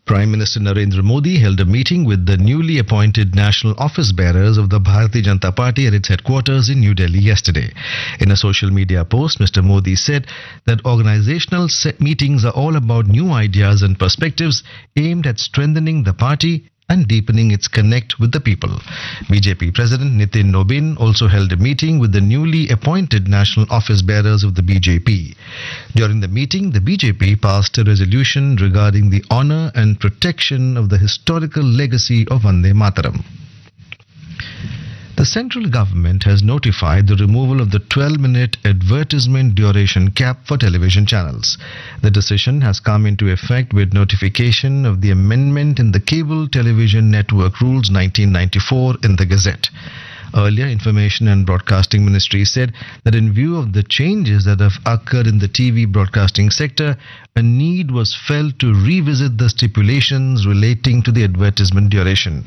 Prime Minister Narendra Modi held a meeting with the newly appointed national office bearers of the Bharatiya Janata Party at its headquarters in New Delhi yesterday. In a social media post, Mr. Modi said that organizational meetings are all about new ideas and perspectives aimed at strengthening the party and deepening its connect with the people. BJP President Nitin Nobin also held a meeting with the newly appointed national office bearers of the BJP. During the meeting, the BJP passed a resolution regarding the honor and protection of the historical legacy of Vande Mataram. The central government has notified the removal of the 12-minute advertisement duration cap for television channels. The decision has come into effect with notification of the amendment in the Cable Television Network Rules 1994 in the Gazette. Earlier, Information and Broadcasting Ministry said that in view of the changes that have occurred in the TV broadcasting sector, a need was felt to revisit the stipulations relating to the advertisement duration.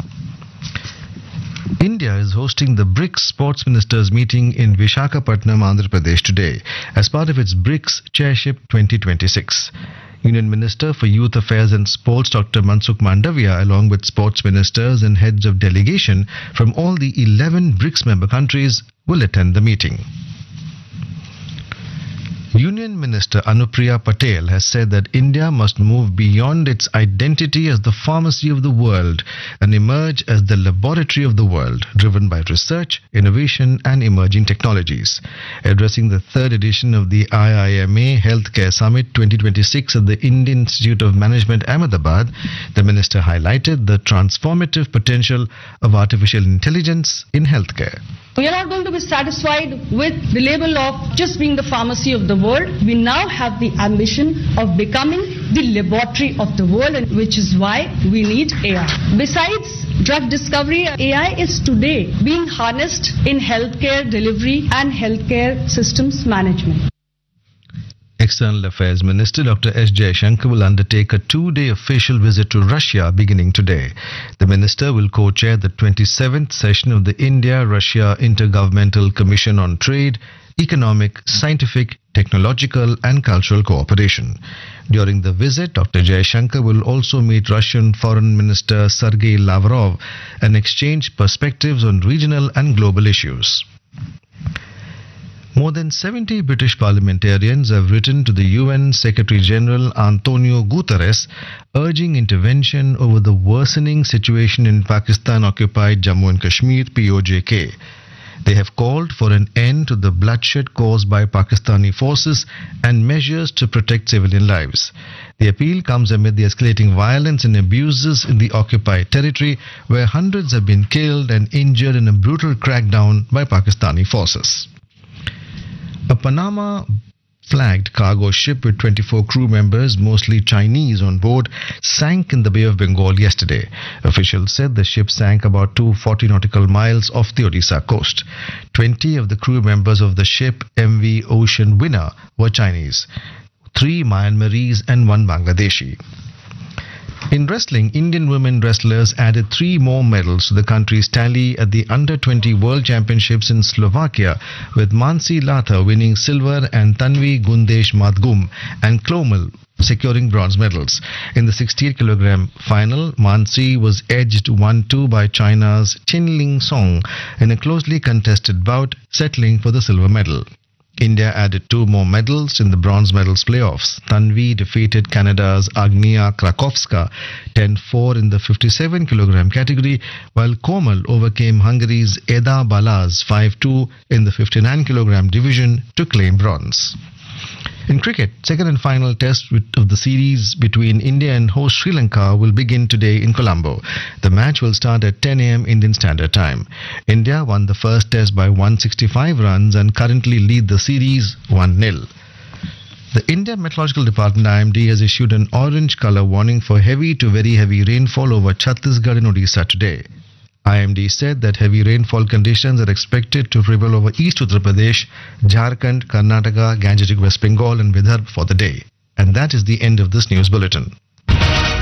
India is hosting the BRICS Sports Ministers meeting in Visakhapatnam, Andhra Pradesh today as part of its BRICS Chairship 2026. Union Minister for Youth Affairs and Sports Dr. Mansukh Mandavia, along with sports ministers and heads of delegation from all the 11 BRICS member countries, will attend the meeting. Union Minister Anupriya Patel has said that India must move beyond its identity as the pharmacy of the world and emerge as the laboratory of the world, driven by research, innovation and emerging technologies. Addressing the third edition of the IIMA Healthcare Summit 2026 at the Indian Institute of Management, Ahmedabad, the minister highlighted the transformative potential of artificial intelligence in healthcare. We are not going to be satisfied with the label of just being the pharmacy of the world. We now have the ambition of becoming the laboratory of the world, and which is why we need AI. Besides drug discovery, AI is today being harnessed in healthcare delivery and healthcare systems management. External Affairs Minister Dr. S. Jaishankar will undertake a two-day official visit to Russia beginning today. The minister will co-chair the 27th session of the India-Russia Intergovernmental Commission on Trade, Economic, Scientific, Technological and Cultural Cooperation. During the visit, Dr. Jaishankar will also meet Russian Foreign Minister Sergei Lavrov and exchange perspectives on regional and global issues. More than 70 British parliamentarians have written to the UN Secretary-General Antonio Guterres urging intervention over the worsening situation in Pakistan-occupied Jammu and Kashmir (POJK). They have called for an end to the bloodshed caused by Pakistani forces and measures to protect civilian lives. The appeal comes amid the escalating violence and abuses in the occupied territory, where hundreds have been killed and injured in a brutal crackdown by Pakistani forces. A Panama-flagged cargo ship with 24 crew members, mostly Chinese, on board, sank in the Bay of Bengal yesterday. Officials said the ship sank about 240 nautical miles off the Odisha coast. 20 of the crew members of the ship MV Ocean Winner were Chinese, 3 Myanmarese and 1 Bangladeshi. In wrestling, Indian women wrestlers added 3 more medals to the country's tally at the Under-20 World Championships in Slovakia, with Mansi Latha winning silver and Tanvi Gundesh Madgum and Klomel securing bronze medals. In the 68-kilogram final, Mansi was edged 1-2 by China's Chinling Song in a closely contested bout, settling for the silver medal. India added 2 more medals in the bronze medals playoffs. Tanvi defeated Canada's Agnieszka Krakowska 10-4 in the 57-kilogram category, while Komal overcame Hungary's Eda Balaz 5-2 in the 59-kilogram division to claim bronze. In cricket, second and final test of the series between India and host Sri Lanka will begin today in Colombo. The match will start at 10 a.m. Indian Standard Time. India won the first test by 165 runs and currently lead the series 1-0. The India Meteorological Department IMD has issued an orange color warning for heavy to very heavy rainfall over Chhattisgarh and Odisha today. IMD said that heavy rainfall conditions are expected to prevail over East Uttar Pradesh, Jharkhand, Karnataka, Gangetic West Bengal and Vidarbha for the day. And that is the end of this news bulletin.